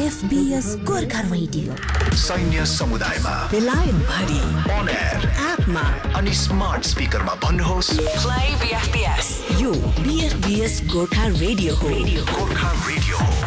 FBS Gorkha radio सैन्य समुदायमा बेलायत भरि on air एपमा अनि स्मार्ट स्पिकरमा भन्नुहोस् Play BFBS यो BFBS गोर्खा रेडियो हो गोर्खा रेडियो हो।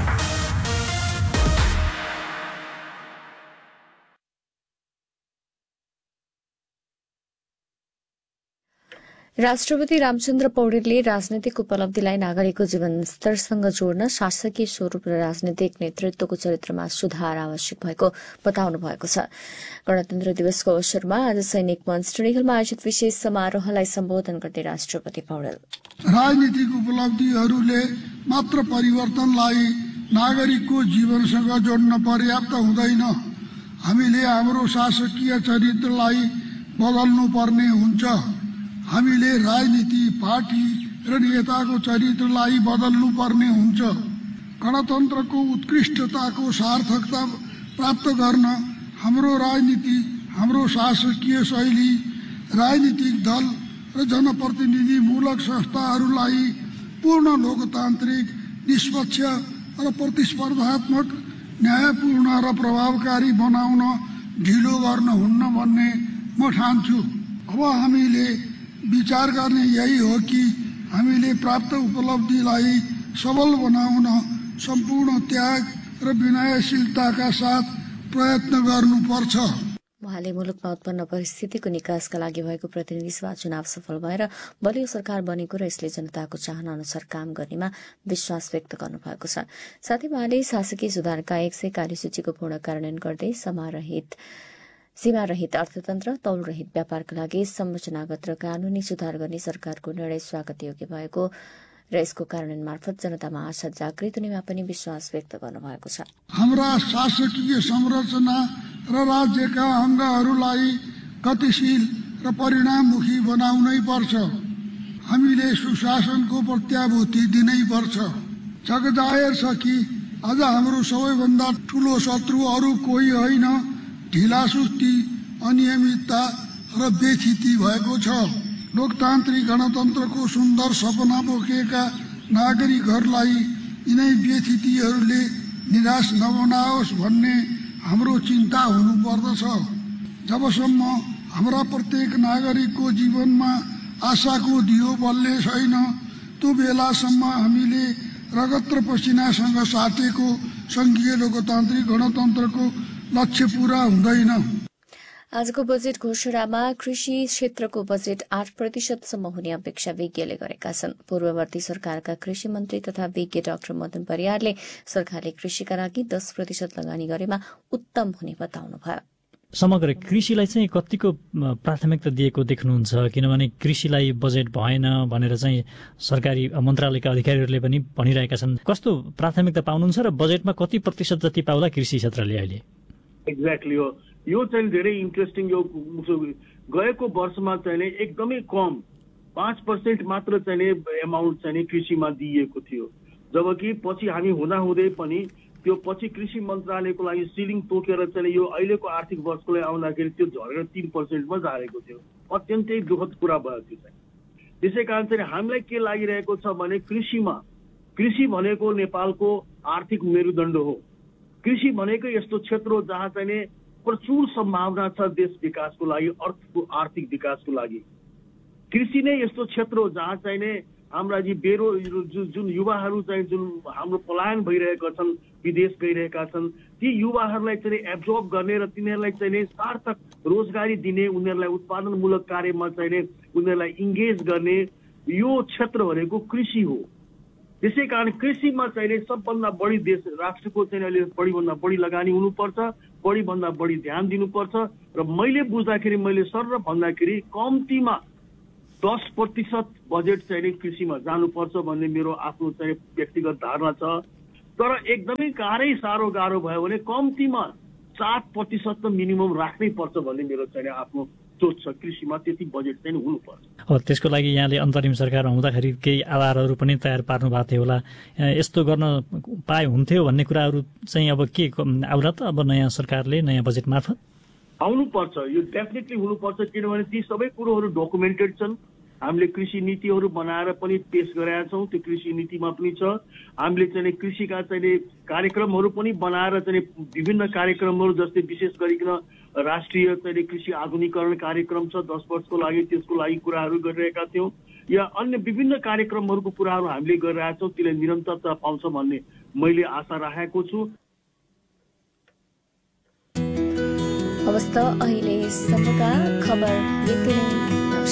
राष्ट्रपति रामचन्द्र पौडेलले राजनैतिक उपलब्धिलाई नागरिकको जीवनस्तरसँग जोड्न शासकीय स्वरूप र राजनीतिक नेतृत्वको चरित्रमा सुधार आवश्यक भएको बताउनु भएको छ। गणतन्त्र दिवसको अवसरमा आज सैनिक मञ्च टुणीखेलमा आयोजित विशेष समारोहलाई सम्बोधन गर्दै राष्ट्रपति पौडेल राजनीतिक उपलब्धिहरूले मात्र परिवर्तनलाई नागरिकको जीवनसँग जोड्न पर्याप्त हुँदैन। हामीले हाम्रो शासकीय चरित्रलाई बदल्नु पर्ने हुन्छ। हामीले राजनीति पार्टी र नेताको चरित्रलाई बदल्नु पर्ने हुन्छ। गणतन्त्रको उत्कृष्टताको सार्थकता प्राप्त गर्न हाम्रो राजनीति, हाम्रो शासकीय शैली, राजनीतिक दल र जनप्रतिनिधिमूलक संस्थाहरूलाई पूर्ण लोकतान्त्रिक, निष्पक्ष र प्रतिस्पर्धात्मक, न्यायपूर्ण र प्रभावकारी बनाउन ढिलो गर्न हुन्न भन्ने म ठान्छु। अब हामीले विचार गर्ने यही हो कि हामीले प्राप्त उपलब्धिलाई सबल बनाउन सम्पूर्ण त्याग र विनयशीलताका साथ प्रयत्न गर्नुपर्छ। उहाँले मुलुकमा उत्पन्न परिस्थितिको निकासका लागि भएको प्रतिनिधि सभा चुनाव सफल भएर बलियो सरकार बनेको र यसले जनताको चाहना अनुसार काम गर्नेमा विश्वास व्यक्त गर्नुभएको छ। साथै उहाँले शासकीय सुधारका 100 कार्यसूचीको पूर्ण कार्यान्वयन गर्दै सीमारहित अर्थतन्त्र, तौलरहित व्यापारका लागि संरचनागत र कानूनी सुधार गर्ने सरकारको निर्णय स्वागत योग्य भएको र यसको कार्यान्वयन मार्फत जनतामा आशा जागृत हुनेमा पनि विश्वास व्यक्त गर्नुभएको छ। हाम्रा शासकीय संरचना र राज्यका अङ्गहरूलाई गतिशील र परिणाममुखी बनाउनै पर्छ। हामीले सुशासनको प्रत्याभूति दिनै पर्छ। जगजाहेर छ कि आज हाम्रो सबैभन्दा ठूलो शत्रु अरू कोही होइन, ढिलासुस्ती, अनियमितता र बेथिति भएको छ। लोकतान्त्रिक गणतन्त्रको सुन्दर सपना बोकेका नागरिकहरूलाई यिनै बेथितिहरूले निराश नबनाओस् भन्ने हाम्रो चिन्ता हुनुपर्दछ। जबसम्म हाम्रा प्रत्येक नागरिकको जीवनमा आशाको दियो बल्ने छैन, त्यो बेलासम्म हामीले रगत र पसिनासँग साटेको संघीय लोकतान्त्रिक गणतन्त्रको लक्ष्य पूरा हुँदैन। आजको बजेट घोषणामा कृषि क्षेत्रको बजेट 8% हुने अपेक्षा विज्ञले गरेका छन्। पूर्ववर्ती सरकारका कृषि मन्त्री तथा विज्ञ डाक्टर मदन परियारले सरकारले कृषिका लागि 10% लगानी गरेमा उत्तम हुने बताउनुभयो। समग्र कृषिलाई चाहिँ कतिको प्राथमिकता दिएको देख्नुहुन्छ? किनभने कृषिलाई बजेट भएन भनेर चाहिँ सरकारी मन्त्रालयका अधिकारीहरूले पनि भनिरहेका छन्। कस्तो प्राथमिकता पाउनुहुन्छ र बजेटमा कति प्रतिशत जति पाउला कृषि क्षेत्रले अहिले? एक्ज्याक्टली हो, यो चाहिँ धेरै इन्ट्रेस्टिङ। यो गएको वर्षमा चाहिँ एकदमै कम 5% मात्र चाहिँ एमाउन्ट चाहिँ कृषिमा दिइएको थियो, जबकि पछि हामी हुँदाहुँदै पनि त्यो पछि कृषि मन्त्रालयको लागि सिलिङ तोकेर चाहिँ यो अहिलेको आर्थिक वर्षको लागि आउँदाखेरि त्यो झरेर 3%मा झारेको थियो। अत्यन्तै दुःखद कुरा भयो त्यो चाहिँ। त्यसै कारण चाहिँ हामीलाई के लागिरहेको छ भने कृषि भनेको नेपालको आर्थिक मेरुदण्ड हो। कृषि भनेको यस्तो क्षेत्र हो जहाँ चाहिँ प्रचुर सम्भावना छ देश विकासको लागि, अर्थको आर्थिक विकासको लागि। कृषि नै यस्तो क्षेत्र हो जहाँ चाहिँ हाम्रा जुन युवाहरू चाहिँ जुन हाम्रो पलायन भइरहेका छन्, विदेश गइरहेका छन्, ती युवाहरूलाई चाहिँ एब्जर्ब गर्ने र तिनीहरूलाई चाहिँ सार्थक रोजगारी दिने, उनीहरूलाई उत्पादनमूलक कार्यमा चाहिँ उनीहरूलाई इङ्गेज गर्ने यो क्षेत्र भनेको कृषि हो। त्यसै कारण कृषिमा चाहिँ सबभन्दा बढी देश राष्ट्रको चाहिँ अहिले बढीभन्दा बढी लगानी हुनुपर्छ, बढीभन्दा बढी ध्यान दिनुपर्छ। र मैले बुझ्दाखेरि मैले सर भन्दाखेरि कम्तीमा 10% बजेट चाहिँ कृषिमा जानुपर्छ भन्ने मेरो आफ्नो चाहिँ व्यक्तिगत धारणा छ। तर एकदमै गाह्रो भयो भने कम्तीमा 7% त मिनिमम राख्नै पर्छ भन्ने मेरो चाहिँ आफ्नो सोच छ। कृषिमा त्यति बजेट चाहिँ हुनुपर्छ। त्यसको लागि यहाँले अन्तरिम सरकार हुँदाखेरि केही आधारहरू पनि तयार पार्नु भएको थियो होला, यस्तो गर्न पाए हुन्थ्यो भन्ने कुराहरू चाहिँ अब के आउला त? अब नयाँ सरकारले नयाँ बजेट मार्फत आउनुपर्छ, यो डेफिनेटली हुनुपर्छ। किनभने ती सबै कुरोहरू डकुमेन्टेड छन्, हामीले कृषि नीतिहरू बनाएर पनि पेश गरेका छौँ। त्यो कृषि नीतिमा पनि छ। हामीले चाहिँ कृषिका चाहिँ कार्यक्रमहरू पनि बनाएर चाहिँ विभिन्न कार्यक्रमहरू, जस्तै विशेष गरिकन राष्ट्रिय चाहिँ कृषि आधुनिकीकरण कार्यक्रम छ 10 वर्षको लागि, त्यसको लागि कुराहरू गरिरहेका थियौँ। या अन्य विभिन्न कार्यक्रमहरूको कुराहरू हामीले गरिरहेका छौँ। त्यसले निरन्तरता पाउँछ भन्ने मैले आशा राखेको छु। अवस्था अहिलेसम्मका खबर यति नै।